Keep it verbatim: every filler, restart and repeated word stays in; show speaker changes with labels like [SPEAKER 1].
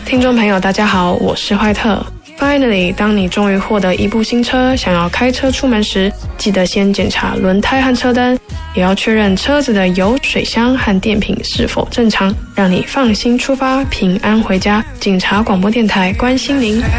[SPEAKER 1] 听众朋友大家好，我是坏特。 Finally， 当你终于获得一部新车，想要开车出门时，记得先检查轮胎和车灯，也要确认车子的油、水箱和电瓶是否正常，让你放心出发，平安回家。警察广播电台关心您。